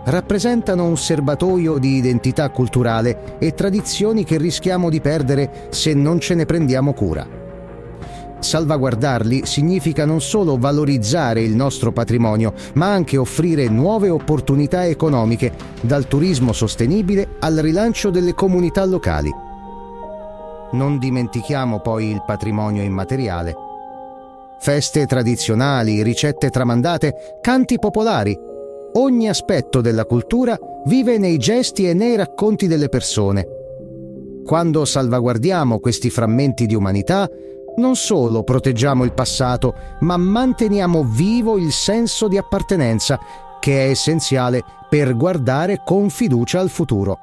rappresentano un serbatoio di identità culturale e tradizioni che rischiamo di perdere se non ce ne prendiamo cura. Salvaguardarli significa non solo valorizzare il nostro patrimonio, ma anche offrire nuove opportunità economiche, dal turismo sostenibile al rilancio delle comunità locali. Non dimentichiamo poi il patrimonio immateriale. Feste tradizionali, ricette tramandate, canti popolari. Ogni aspetto della cultura vive nei gesti e nei racconti delle persone. Quando salvaguardiamo questi frammenti di umanità, non solo proteggiamo il passato, ma manteniamo vivo il senso di appartenenza, che è essenziale per guardare con fiducia al futuro.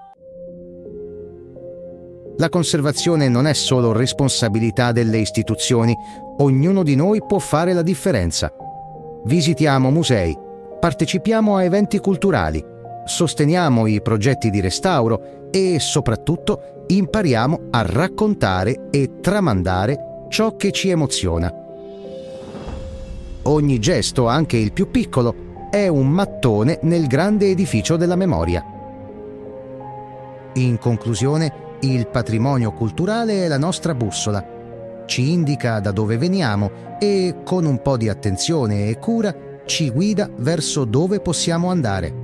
La conservazione non è solo responsabilità delle istituzioni, ognuno di noi può fare la differenza. Visitiamo musei, partecipiamo a eventi culturali, sosteniamo i progetti di restauro e soprattutto impariamo a raccontare e tramandare ciò che ci emoziona. Ogni gesto, anche il più piccolo, è un mattone nel grande edificio della memoria. In conclusione, il patrimonio culturale è la nostra bussola. Ci indica da dove veniamo e, con un po' di attenzione e cura, ci guida verso dove possiamo andare.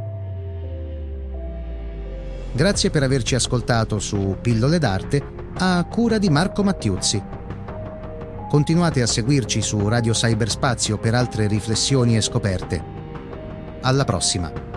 Grazie per averci ascoltato su Pillole d'Arte a cura di Marco Mattiuzzi. Continuate a seguirci su Radio Cyberspazio per altre riflessioni e scoperte. Alla prossima!